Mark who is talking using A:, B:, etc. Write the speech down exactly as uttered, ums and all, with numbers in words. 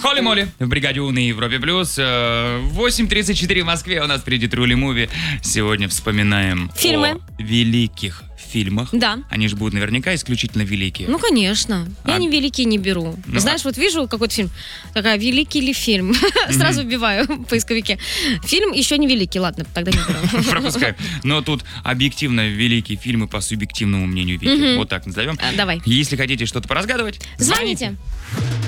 A: Холли-моли в бригаде У на Европе плюс. восемь тридцать четыре в Москве. У нас впереди Трули Муви. Сегодня вспоминаем
B: Фильмы.
A: о великих фильмах.
B: Да.
A: Они же будут наверняка исключительно великие.
B: Ну, конечно. Я
A: А-
B: не великий не беру.
A: Ну,
B: Знаешь,
A: а-
B: вот вижу какой-то фильм, такая, великий ли фильм? Сразу вбиваю в поисковике. Фильм еще не великий, ладно, тогда не беру.
A: Пропускаем. Но тут объективно великие фильмы по субъективному мнению Вики.
B: Мгм.
A: Вот так назовем.
B: А, Давай.
A: Если хотите что-то поразгадывать,
B: Звоните.